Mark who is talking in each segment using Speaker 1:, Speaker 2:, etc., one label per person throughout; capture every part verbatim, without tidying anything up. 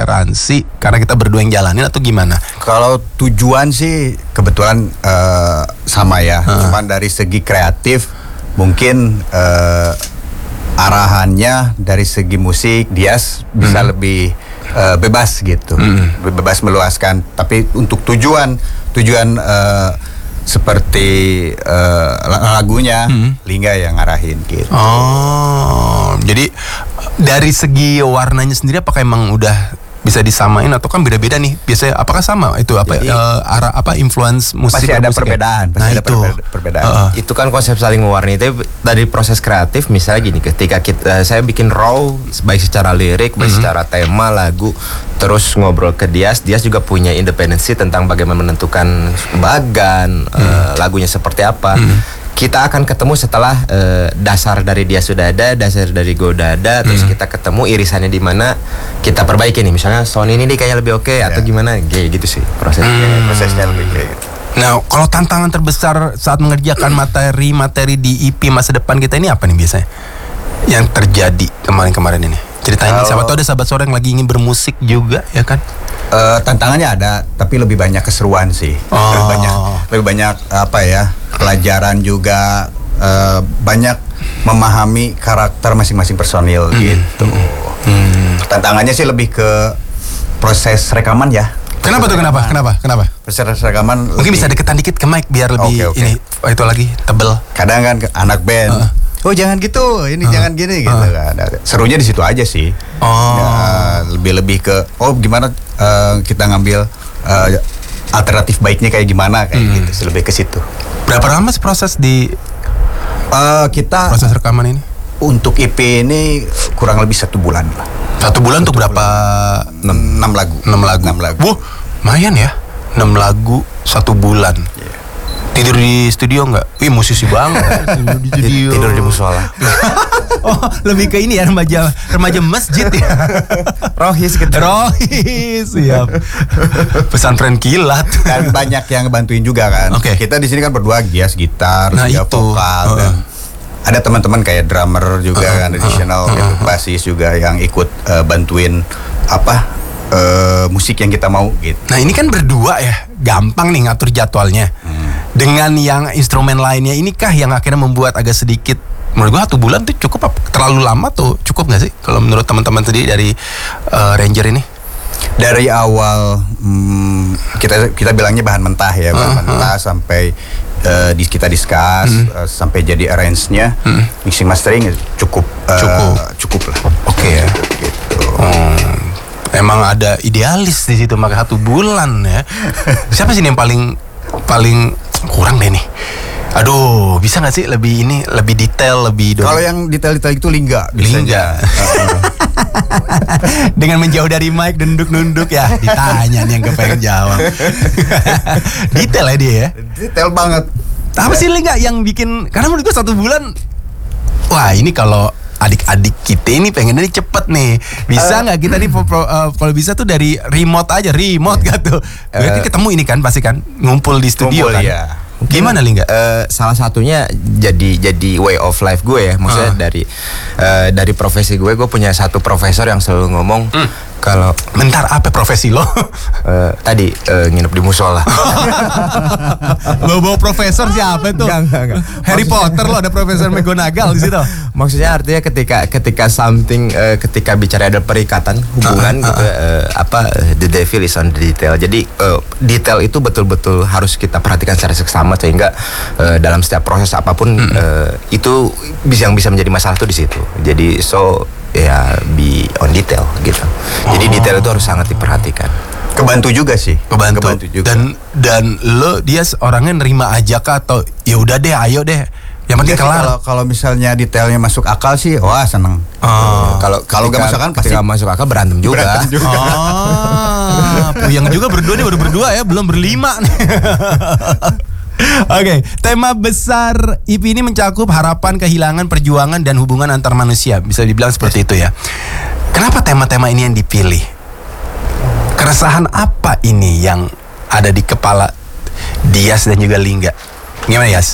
Speaker 1: toleransi karena kita berdua yang jalanin atau gimana?
Speaker 2: Kalau tujuan sih kebetulan uh, sama ya, uh. cuman dari segi kreatif mungkin uh, arahannya dari segi musik Dias bisa hmm. lebih uh, bebas gitu, hmm. bebas meluaskan. Tapi untuk tujuan tujuan uh, seperti uh, lagunya hmm. Lingga yang ngarahin gitu.
Speaker 1: Oh, jadi dari segi warnanya sendiri apakah emang udah bisa disamain atau kan beda-beda nih biasanya? Apakah sama itu apa
Speaker 2: Jadi,
Speaker 1: uh, arah apa influence musik?
Speaker 2: Pasti ada
Speaker 1: musik
Speaker 2: perbedaan,
Speaker 1: ya?
Speaker 2: pasti
Speaker 1: Nah,
Speaker 2: ada
Speaker 1: itu.
Speaker 2: perbe- perbedaan.
Speaker 1: Uh, uh.
Speaker 3: Itu kan konsep saling mewarnai. Itu dari proses kreatif misalnya gini, ketika kita saya bikin raw baik secara lirik, baik mm-hmm. secara tema lagu, terus ngobrol ke Dias, Dias juga punya independensi tentang bagaimana menentukan bagan mm. uh, lagunya seperti apa. Mm. Kita akan ketemu setelah uh, dasar dari dia sudah ada, dasar dari gue udah ada, terus
Speaker 1: hmm.
Speaker 3: kita ketemu irisannya di mana kita perbaiki nih. Misalnya sound ini nih kayaknya lebih oke okay, yeah. atau gimana, kayak gitu sih prosesnya.
Speaker 2: Hmm. Prosesnya lebih kayak gitu.
Speaker 1: Nah, kalau tantangan terbesar saat mengerjakan materi-materi di E P masa depan kita ini apa nih biasanya? Yang terjadi kemarin-kemarin ini? Ceritain, siapa tahu ada sahabat sore yang lagi ingin bermusik juga, ya kan?
Speaker 2: Uh, tantangannya ada, tapi lebih banyak keseruan sih.
Speaker 1: Oh.
Speaker 2: Lebih banyak, lebih banyak apa ya? Pelajaran juga, uh, banyak memahami karakter masing-masing personil hmm. gitu. Hmm. Tantangannya sih lebih ke proses rekaman ya.
Speaker 1: Kenapa tuh? Kenapa? Kenapa? Kenapa?
Speaker 2: Proses rekaman.
Speaker 1: Mungkin lebih... bisa deketan dikit ke mic biar lebih okay, okay. ini. Oh, itu lagi tebel.
Speaker 2: Kadang kan anak band. Uh. Oh jangan gitu, ini uh, jangan gini gitu uh. kan. Serunya di situ aja sih.
Speaker 1: Oh.
Speaker 2: Ya, lebih-lebih ke oh gimana uh, kita ngambil uh, alternatif baiknya kayak gimana kayak hmm. gitu. Lebih ke situ.
Speaker 1: Berapa lama sih proses di
Speaker 2: uh, kita
Speaker 1: proses rekaman ini?
Speaker 2: Untuk E P ini kurang lebih satu bulan lah.
Speaker 1: Satu bulan untuk berapa?
Speaker 2: Enam lagu.
Speaker 1: Enam lagu.
Speaker 2: Enam lagu.
Speaker 1: Wah, lumayan ya. Enam lagu satu bulan. Yeah. Tidur di studio nggak? Wih, musisi banget. Tidur di studio.
Speaker 3: Tidur di musola.
Speaker 1: Oh, lebih ke ini ya, remaja remaja masjid ya.
Speaker 3: Rohis gitu.
Speaker 1: Rohis, siap. Pesantren kilat.
Speaker 2: Dan banyak yang bantuin juga kan.
Speaker 1: Okay.
Speaker 2: Kita di sini kan berdua gias, gitar,
Speaker 1: nah,
Speaker 2: juga vokal uh. dan ada teman-teman kayak drummer juga uh, kan, additional, uh, uh, uh, basis juga yang ikut uh, bantuin apa uh, musik yang kita mau gitu.
Speaker 1: Nah ini kan berdua ya, gampang nih ngatur jadwalnya. Hmm. Dengan yang instrumen lainnya ini kah yang akhirnya membuat agak sedikit, menurut gua satu bulan tuh cukup apa? Terlalu lama tuh cukup nggak sih? Kalau menurut teman-teman sendiri dari uh, Ranger ini?
Speaker 2: Dari awal hmm, kita kita bilangnya bahan mentah ya, bahan uh, mentah uh. sampai uh, di kita discuss hmm. uh, sampai jadi arrange-nya, hmm. mixing mastering cukup uh,
Speaker 1: cukup
Speaker 2: cukup lah.
Speaker 1: Oke okay, ya.
Speaker 2: Gitu.
Speaker 1: Hmm. Emang ada idealis di situ, maka satu bulan ya. Siapa sih yang paling paling kurang deh nih? Aduh, bisa nggak sih lebih ini lebih detail lebih?
Speaker 2: Kalau yang detail-detail itu Lingga,
Speaker 1: Lingga. Dengan menjauh dari mic, nunduk-nunduk ya, ditanya nih yang kepengen jawab. Detail ya dia ya.
Speaker 2: Detail banget.
Speaker 1: Apa sih Lingga yang bikin? Karena menurut gue satu bulan, wah ini kalau adik-adik kita ini pengen ini cepet nih, bisa nggak uh, kita nih uh, kalau bisa tuh dari remote aja, remote yeah. gitu. Berarti uh, ketemu ini kan pasti kan ngumpul di studio
Speaker 2: ngumpul,
Speaker 1: kan.
Speaker 2: Ya.
Speaker 1: Gimana Lingga?
Speaker 3: Uh, salah satunya jadi jadi way of life gue ya, maksudnya uh. dari uh, dari profesi gue, gue punya satu profesor yang selalu ngomong hmm. kalau
Speaker 1: bentar apa profesi lo?
Speaker 3: uh, tadi uh, nginep di musola.
Speaker 1: Lo bawa profesor siapa tuh?
Speaker 3: Enggak, enggak, enggak.
Speaker 1: Harry Potter lo ada Profesor McGonagall di situ.
Speaker 3: Maksudnya artinya ketika ketika something uh, ketika bicara ada perikatan hubungan uh, uh, gitu uh. Uh, apa uh, the devil is on the detail. Jadi uh, detail itu betul-betul harus kita perhatikan secara seksama sehingga uh, dalam setiap proses apapun hmm. uh, itu bisa yang bisa menjadi masalah tuh di situ. Jadi so ya be on detail gitu. Oh. Jadi detail itu harus sangat diperhatikan.
Speaker 2: Kebantu juga sih.
Speaker 1: Kebantu, Kebantu juga. Dan dan lo dia orangnya nerima aja kah atau ya udah deh ayo deh. Yang penting kelar.
Speaker 2: Kalau kalau misalnya detailnya masuk akal sih, wah seneng.
Speaker 1: Oh.
Speaker 2: Kalau kalau nggak masuk akal pasti
Speaker 3: nggak masuk akal berantem juga.
Speaker 2: Berantem juga.
Speaker 1: Oh. Puyeng juga berdua nih, baru berdua ya, belum berlima nih. Oke, okay, tema besar E P ini mencakup harapan, kehilangan, perjuangan, dan hubungan antar manusia. Bisa dibilang seperti itu ya. Kenapa tema-tema ini yang dipilih? Keresahan apa ini yang ada di kepala Dias dan juga Lingga? Gimana Yas?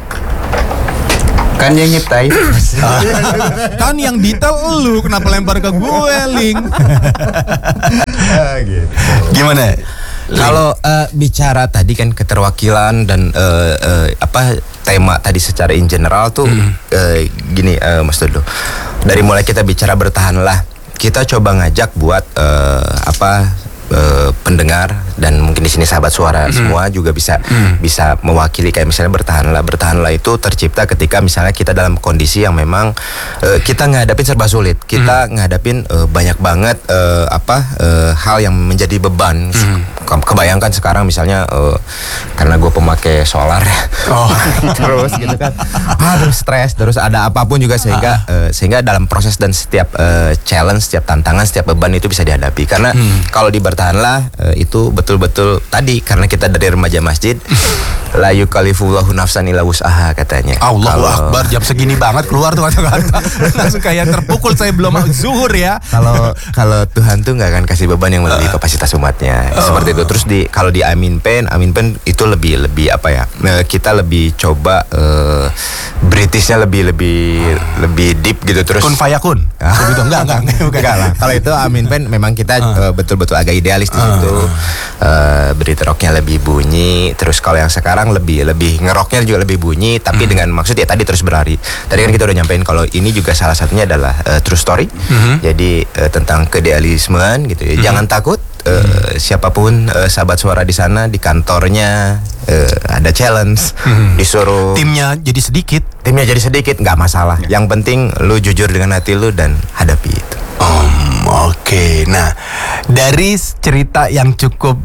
Speaker 2: Kan yang nyiptain.
Speaker 1: Kan yang detail lu, kenapa lempar ke gue, Ling?
Speaker 2: gitu.
Speaker 1: Gimana?
Speaker 3: Kalau uh, bicara tadi kan keterwakilan dan uh, uh, apa tema tadi secara in general tuh hmm. uh, gini uh, Mas Dodo. Dari mulai kita bicara bertahanlah, kita coba ngajak buat uh, apa uh, pendengar dan mungkin di sini sahabat suara hmm. semua juga bisa hmm. bisa mewakili kayak misalnya bertahanlah. Bertahanlah itu tercipta ketika misalnya kita dalam kondisi yang memang uh, kita ngadapin serba sulit. Kita hmm. ngadapin uh, banyak banget uh, apa uh, hal yang menjadi beban. Hmm. Kebayangkan sekarang misalnya uh, karena gue pemakai solar oh. terus gitu kan aduh stres terus ada apapun juga sehingga uh, sehingga dalam proses dan setiap uh, challenge, setiap tantangan, setiap beban itu bisa dihadapi karena hmm. kalau di bertahanlah uh, itu betul-betul tadi karena kita dari remaja masjid la yukallifullahu nafsan illa wus'aha katanya.
Speaker 1: Allahu Akbar, jam segini banget keluar tuh kata-kata langsung kayak terpukul, saya belum zuhur ya.
Speaker 3: Kalau kalau Tuhan tuh nggak akan kasih beban yang melebihi kapasitas umatnya uh. seperti itu. Terus di kalau di Amin Pen, Amin Pen itu lebih lebih apa ya? Kita lebih coba uh, Britishnya lebih lebih uh. lebih deep gitu terus.
Speaker 1: Kun fayakun. Begitu enggak enggak enggak,
Speaker 3: enggak lah. Kalau itu Amin Pen memang kita uh. uh, betul-betul agak idealis di situ. Uh. Uh, Brit rocknya lebih bunyi. Terus kalau yang sekarang lebih lebih ngeroknya juga lebih bunyi, tapi uh. dengan maksud ya tadi terus berlari. Tadi kan kita udah nyampein kalau ini juga salah satunya adalah uh, true story. Uh. Jadi uh, tentang keidealismean gitu ya. Uh. Jangan takut. Uh, hmm. siapapun uh, sahabat suara di sana di kantornya uh, ada challenge hmm. disuruh
Speaker 1: timnya jadi sedikit
Speaker 3: timnya jadi sedikit nggak masalah ya. Yang penting lu jujur dengan hati lu dan hadapi itu.
Speaker 1: um, oke okay. Nah dari cerita yang cukup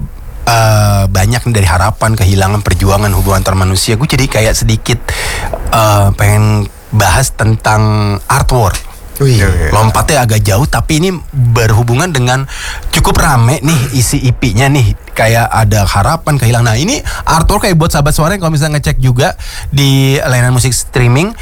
Speaker 1: uh, banyak dari harapan, kehilangan, perjuangan, hubungan antar manusia, gue jadi kayak sedikit uh, pengen bahas tentang artwork.
Speaker 3: Wih,
Speaker 1: lompatnya agak jauh tapi ini berhubungan dengan cukup rame nih isi I P-nya nih, kayak ada harapan, kehilangan. Nah ini artwork kayak buat sahabat suara yang kalau misalnya ngecek juga di layanan musik streaming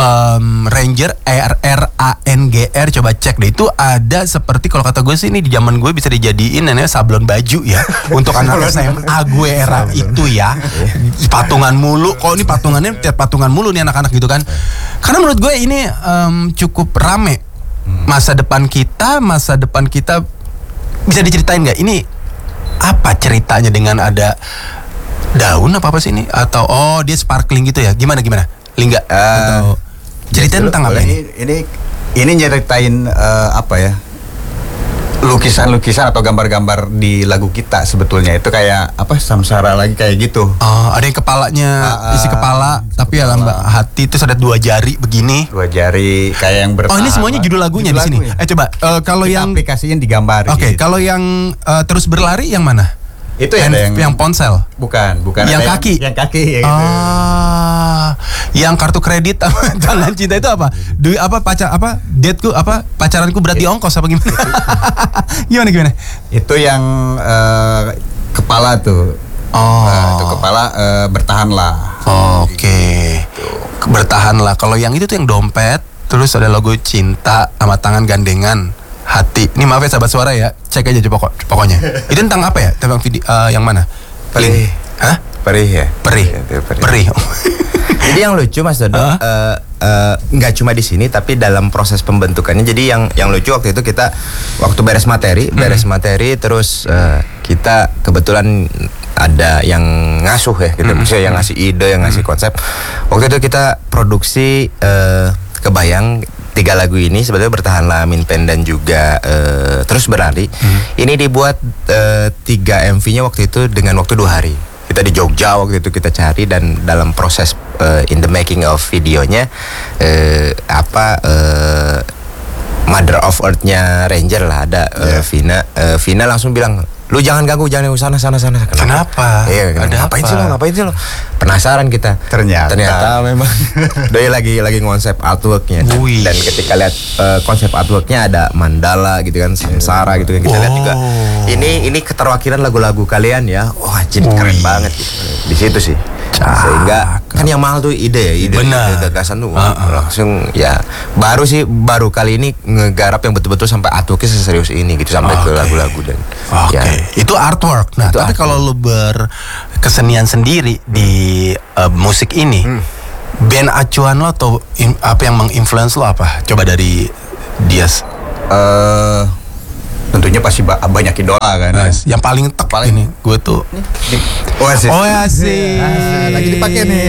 Speaker 1: um, Ranger R R A N G R, coba cek deh, itu ada seperti kalau kata gue sih ini di zaman gue bisa dijadiin namanya sablon baju ya untuk anak S M A gue era itu ya, patungan mulu. Kok ini patungannya tiap patungan mulu nih anak-anak gitu kan, karena menurut gue ini um, cukup rame. Masa depan kita, masa depan kita bisa diceritain nggak? Ini apa ceritanya dengan ada daun apa apa sih ini? Atau oh dia sparkling gitu ya? Gimana gimana? Lingga? Uh, Atau ceritain tentang apa ini?
Speaker 2: Ini ini nyeritain uh, apa ya? Lukisan-lukisan atau gambar-gambar di lagu kita sebetulnya itu kayak apa, samsara lagi kayak gitu.
Speaker 1: Oh, ada yang kepalanya uh, isi kepala isi tapi kepala. Ya hati terus ada dua jari begini.
Speaker 2: Dua jari kayak yang bertahan.
Speaker 1: Oh, ini semuanya judul lagunya judul di sini. Lagu ya? Eh coba uh, kalau yang
Speaker 2: aplikasinya digambar.
Speaker 1: Oke, okay,
Speaker 2: gitu.
Speaker 1: Kalau yang uh, terus berlari yang mana?
Speaker 2: Itu yang,
Speaker 1: yang yang ponsel.
Speaker 2: Bukan, bukan.
Speaker 1: Yang kaki.
Speaker 2: Yang, yang kaki ya gitu.
Speaker 1: Ah, yang kartu kredit apa tangan cinta itu apa? Duit apa pacar apa? Dateku apa? Pacaranku berat di ongkos apa gimana? gimana gimana?
Speaker 2: Itu yang uh, kepala tuh.
Speaker 1: Oh.
Speaker 2: Uh, itu kepala uh, bertahanlah.
Speaker 1: Oke. Okay. Gitu. Bertahanlah. Kalau yang itu tuh yang dompet, terus ada logo cinta sama tangan gandengan. Hati. Ini maaf ya sahabat suara ya, cek aja pokok pokoknya. Itu tentang apa ya? Tentang video uh, yang mana?
Speaker 3: Perih.
Speaker 1: Hah?
Speaker 3: Perih ya.
Speaker 1: Perih.
Speaker 3: Perih.
Speaker 1: Perih.
Speaker 3: Jadi yang lucu Mas Dodo, uh? uh, uh, nggak cuma di sini tapi dalam proses pembentukannya. Jadi yang yang lucu waktu itu kita waktu beres materi, beres hmm. materi terus uh, kita kebetulan ada yang ngasuh ya, gitu. Hmm. Misalnya yang ngasih ide, yang ngasih konsep. Waktu itu kita produksi uh, kebayang tiga lagu ini sebetulnya bertahanlah, Amin Pen dan juga uh, terus berlari. Hmm. Ini dibuat uh, tiga M V-nya waktu itu dengan waktu dua hari. Kita di Jogja waktu itu kita cari dan dalam proses uh, in the making of videonya uh, apa uh, Mother of Earth-nya Ranger lah ada uh, yeah. Vina. Uh, Vina langsung bilang, lu jangan ganggu, jangan sana sana sana.
Speaker 1: Kenapa? Kenapa?
Speaker 3: Iya,
Speaker 1: ada
Speaker 3: ngapain
Speaker 1: apa?
Speaker 3: sih lo? Ngapain sih lo? Penasaran kita.
Speaker 2: Ternyata.
Speaker 3: Ternyata memang Doi lagi lagi konsep artworknya. Dan, dan ketika lihat uh, konsep artworknya ada mandala gitu kan, samsara gitu kan, kita oh. lihat juga. Ini ini keterwakilan lagu-lagu kalian ya. Wah, jadi oh. keren banget gitu. Di situ sih. Sehingga kan yang mahal tuh ide ya, ide, ide gagasan tuh uh, uh. langsung ya baru sih baru kali ini ngegarap yang betul-betul sampai artworknya seserius ini gitu sampai okay. ke lagu-lagu dan
Speaker 1: Oke, okay. ya. Itu artwork. Nah, itu tapi kalau lu berkesenian sendiri di uh, musik ini, hmm. band acuan lo atau in, apa yang menginfluence lo apa? Coba dari Dias.
Speaker 2: Uh, tentunya pasti ba- banyak idola kan.
Speaker 1: Nice. Yang paling tek
Speaker 2: Paling-
Speaker 1: ini gue tuh
Speaker 2: Oasis.
Speaker 1: Oasis.
Speaker 2: Ah, lagi dipakai nih.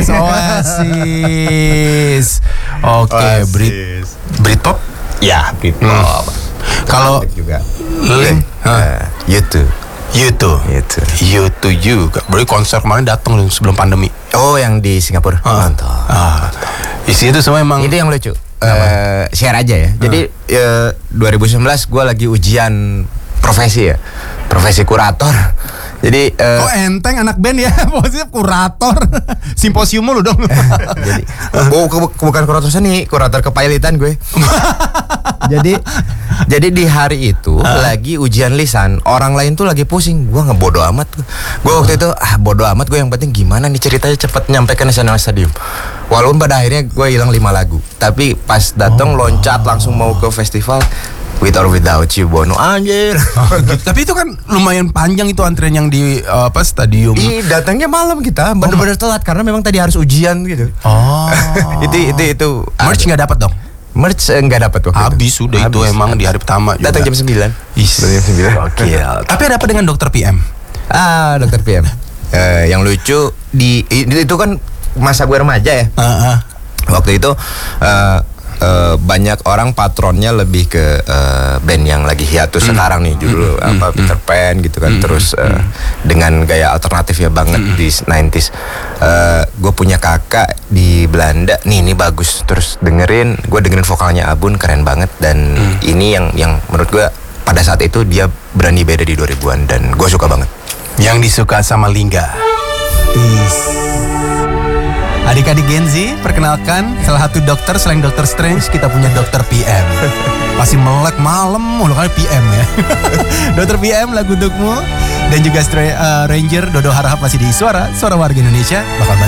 Speaker 1: Oasis. Oke,
Speaker 2: Oasis.
Speaker 1: Brit Britpop.
Speaker 2: Ya, Britpop.
Speaker 1: Kalau
Speaker 2: juga.
Speaker 1: Link,
Speaker 3: Eh, YouTube.
Speaker 1: YouTube.
Speaker 3: YouTube.
Speaker 1: YouTube juga. Berarti konser kemarin datang loh sebelum pandemi.
Speaker 3: Oh, yang di Singapura. Mantap.
Speaker 1: Ah. Isinya itu semua emang
Speaker 3: Itu yang lucu. Eh, share aja ya. Jadi eh, dua ribu sembilan belas gue lagi ujian profesi ya, profesi kurator. Jadi eh,
Speaker 1: oh enteng anak band ya, posisi kurator. Simposium lu dong.
Speaker 3: jadi oh, ke- bukan kurator seni, kurator kepailitan gue. jadi jadi di hari itu lagi ujian lisan, orang lain tuh lagi pusing, gue ngebodo amat. Gue waktu itu ah bodo amat, gue yang penting gimana nih ceritanya cepet nyampe ke National Stadium. Walaupun pada akhirnya gue hilang lima lagu, tapi pas datang loncat langsung mau ke festival. With or without you, Bono, anjir.
Speaker 1: Gitu. Tapi itu kan lumayan panjang itu antrian yang di uh, apa stadium.
Speaker 3: Ih, datangnya malam kita, bener-bener telat karena memang tadi harus ujian gitu.
Speaker 1: Oh.
Speaker 3: itu itu itu
Speaker 1: Merch nggak dapat dong.
Speaker 3: merch eh, nggak dapat waktu
Speaker 1: Habis
Speaker 3: itu.
Speaker 1: sudah itu
Speaker 3: Habis.
Speaker 1: emang di hari pertama juga.
Speaker 3: Datang jam sembilan.
Speaker 1: Is.
Speaker 3: Datang jam sembilan.
Speaker 1: Oke. Tapi ada apa dengan dokter P M?
Speaker 3: Ah, dokter P M. Eh, yang lucu di i- itu kan masa gue remaja ya.
Speaker 1: Heeh.
Speaker 3: Waktu itu eh, eh, banyak orang patronnya lebih ke eh, band yang lagi hiatus sekarang nih, judul apa Peter Pan gitu kan. Terus eh, dengan gaya alternatifnya banget di nineties. Eh, gue punya kakak di Belanda. Nih ini bagus. Terus dengerin, gue dengerin vokalnya Abun keren banget, dan ini yang yang menurut gue pada saat itu dia berani beda di dua ribuan dan gue suka banget.
Speaker 1: Yang disuka sama Lingga. Is. Adik-adik Gen Z, perkenalkan salah satu dokter selain dokter Strange, kita punya dokter P M. Pasti melek malam mulu kali P M ya. dokter P M lagu untukmu, dan juga Stra- uh, Ranger Dodo Harahap masih di Suara Suara Warga Indonesia bakal balik.